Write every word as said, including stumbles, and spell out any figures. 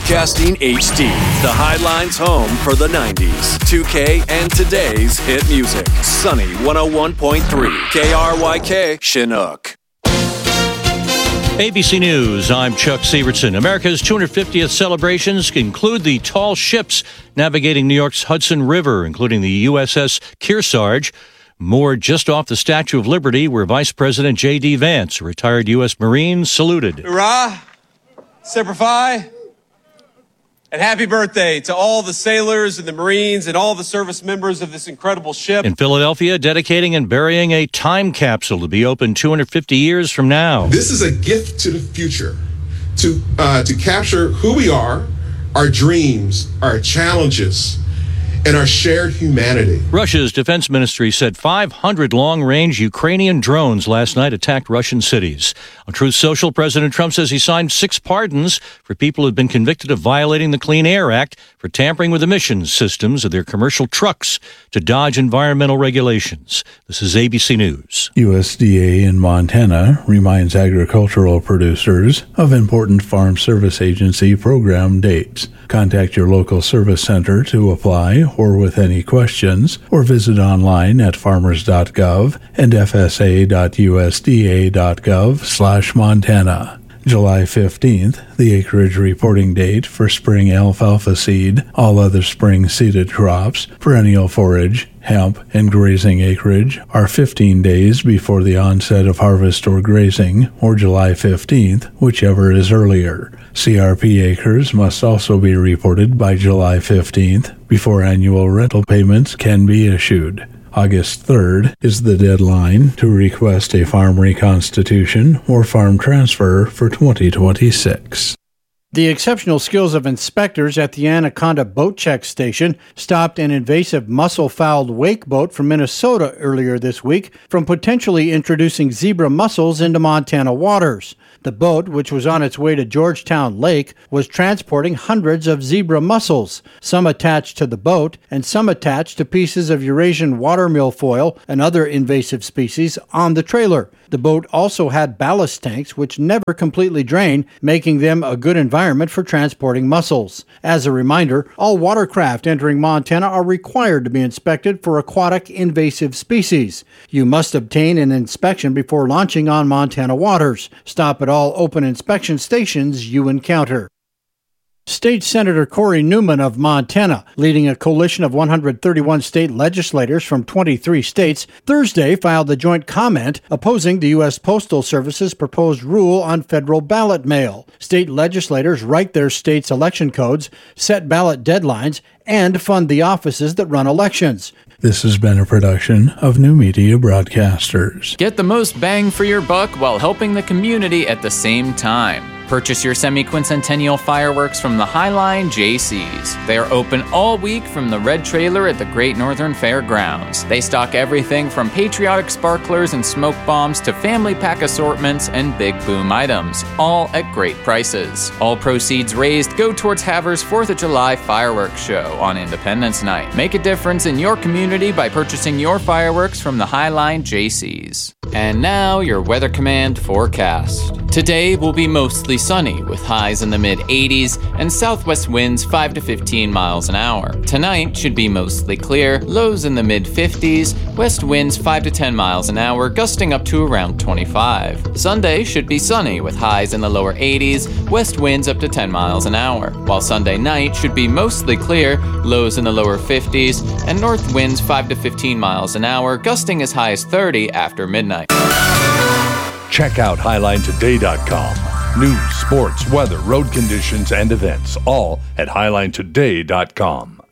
Broadcasting H D, the Highlines home for the nineties, two K, and today's hit music. Sunny one oh one point three, K R Y K, Chinook. A B C News, I'm Chuck Sievertson. America's two hundred fiftieth celebrations include the tall ships navigating New York's Hudson River, including the U S S Kearsarge, moored just off the Statue of Liberty, where Vice President J D. Vance, a retired U S Marine, saluted. Hurrah! Semper Fi! And happy birthday to all the sailors and the Marines and all the service members of this incredible ship. In Philadelphia, dedicating and burying a time capsule to be open two hundred fifty years from now. This is a gift to the future, to uh, to capture who we are, our dreams, our challenges, and our shared humanity. Russia's defense ministry said five hundred long-range Ukrainian drones last night attacked Russian cities. On Truth Social, President Trump says he signed six pardons for people who have been convicted of violating the Clean Air Act for tampering with emissions systems of their commercial trucks to dodge environmental regulations. This is A B C News. U S D A in Montana reminds agricultural producers of important Farm Service Agency program dates. Contact your local service center to apply or with any questions, or visit online at farmers dot gov and f s a dot u s d a dot gov slash Montana. July fifteenth, the acreage reporting date for spring alfalfa seed, all other spring seeded crops, perennial forage, hemp, and grazing acreage are fifteen days before the onset of harvest or grazing, or July fifteenth, whichever is earlier. C R P acres must also be reported by July fifteenth before annual rental payments can be issued. August third is the deadline to request a farm reconstitution or farm transfer for twenty twenty-six. The exceptional skills of inspectors at the Anaconda Boat Check Station stopped an invasive mussel-fouled wake boat from Minnesota earlier this week from potentially introducing zebra mussels into Montana waters. The boat, which was on its way to Georgetown Lake, was transporting hundreds of zebra mussels, some attached to the boat and some attached to pieces of Eurasian water milfoil and other invasive species on the trailer. The boat also had ballast tanks which never completely drain, making them a good environment for transporting mussels. As a reminder, all watercraft entering Montana are required to be inspected for aquatic invasive species. You must obtain an inspection before launching on Montana waters. Stop at all open inspection stations you encounter. State Senator Corey Newman of Montana, leading a coalition of one hundred thirty-one state legislators from twenty-three states, Thursday filed a joint comment opposing the U S Postal Service's proposed rule on federal ballot mail. State legislators write their state's election codes, set ballot deadlines, and fund the offices that run elections. This has been a production of New Media Broadcasters. Get the most bang for your buck while helping the community at the same time. Purchase your semi-quincentennial fireworks from the Highline J C's. They are open all week from the Red Trailer at the Great Northern Fairgrounds. They stock everything from patriotic sparklers and smoke bombs to family pack assortments and big boom items, all at great prices. All proceeds raised go towards Havre's fourth of July fireworks show on Independence Night. Make a difference in your community by purchasing your fireworks from the Highline J C's. And now your Weather Command forecast. Today will be mostly sunny with highs in the mid eighties and southwest winds five to fifteen miles an hour. Tonight should be mostly clear, lows in the mid fifties, west winds five to ten miles an hour, gusting up to around twenty-five. Sunday should be sunny with highs in the lower eighties, west winds up to ten miles an hour, while Sunday night should be mostly clear, lows in the lower fifties, and north winds five to fifteen miles an hour, gusting as high as thirty after midnight. Check out highline today dot com. News, sports, weather, road conditions, and events, all at highline today dot com.